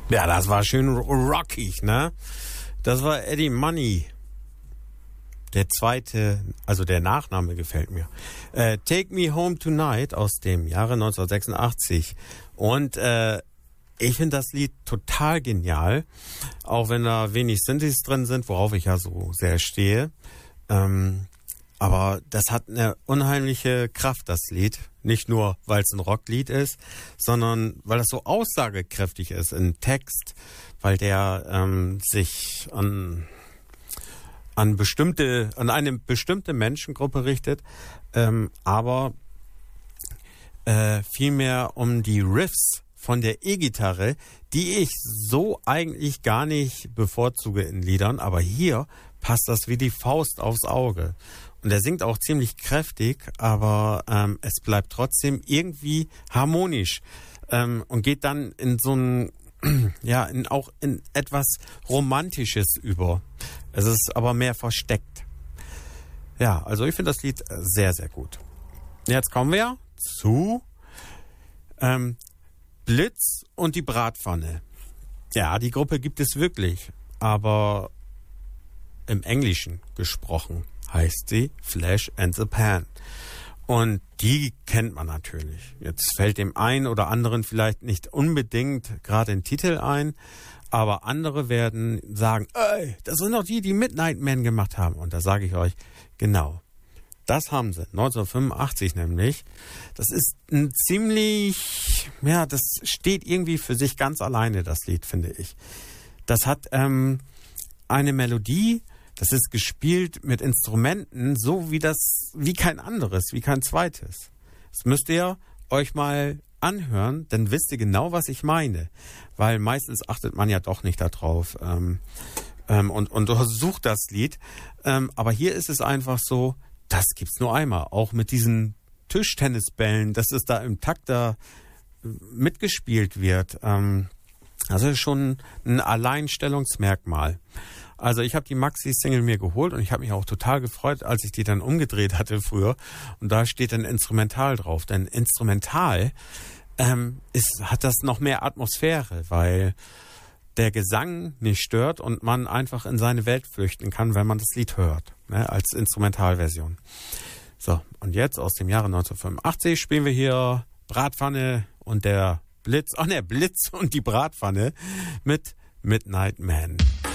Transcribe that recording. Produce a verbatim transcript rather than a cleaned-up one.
Ja, das war schön rockig, ne? Das war Eddie Money. Der zweite, also der Nachname gefällt mir. Äh, Take Me Home Tonight aus dem Jahre neunzehnhundertsechsundachtzig. Und äh, ich finde das Lied total genial, auch wenn da wenig Synthes drin sind, worauf ich ja so sehr stehe. Ähm, aber das hat eine unheimliche Kraft, das Lied. Nicht nur, weil es ein Rocklied ist, sondern weil es so aussagekräftig ist im Text, weil der ähm, sich an an bestimmte, an eine bestimmte Menschengruppe richtet, ähm, aber äh, vielmehr um die Riffs von der E-Gitarre, die ich so eigentlich gar nicht bevorzuge in Liedern, aber hier passt das wie die Faust aufs Auge. Und er singt auch ziemlich kräftig, aber ähm, es bleibt trotzdem irgendwie harmonisch ähm, und geht dann in so ein, ja, in, auch in etwas Romantisches über. Es ist aber mehr versteckt. Ja, also ich finde das Lied sehr, sehr gut. Jetzt kommen wir zu ähm, Blitz und die Bratpfanne. Ja, die Gruppe gibt es wirklich, aber im Englischen gesprochen heißt sie Flash and the Pan. Und die kennt man natürlich. Jetzt fällt dem einen oder anderen vielleicht nicht unbedingt gerade den Titel ein, aber andere werden sagen, ey, das sind doch die, die Midnight Man gemacht haben. Und da sage ich euch, genau, das haben sie. neunzehnhundertfünfundachtzig nämlich. Das ist ein ziemlich, ja, das steht irgendwie für sich ganz alleine, das Lied, finde ich. Das hat ähm, eine Melodie, das ist gespielt mit Instrumenten, so wie das, wie kein anderes, wie kein zweites. Das müsst ihr euch mal anhören, dann wisst ihr genau, was ich meine. Weil meistens achtet man ja doch nicht darauf ähm, ähm, und, und sucht das Lied. Ähm, aber hier ist es einfach so, das gibt's nur einmal. Auch mit diesen Tischtennisbällen, dass es da im Takt da mitgespielt wird. Ähm, also schon ein Alleinstellungsmerkmal. Also ich habe die Maxi-Single mir geholt und ich habe mich auch total gefreut, als ich die dann umgedreht hatte früher. Und da steht dann Instrumental drauf. Denn Instrumental ähm, ist, hat das noch mehr Atmosphäre, weil der Gesang nicht stört und man einfach in seine Welt flüchten kann, wenn man das Lied hört, ne, als Instrumentalversion. So, und jetzt aus dem Jahre neunzehnhundertfünfundachtzig spielen wir hier Bratpfanne und der Blitz, ach ne, Blitz und die Bratpfanne mit Midnight Man.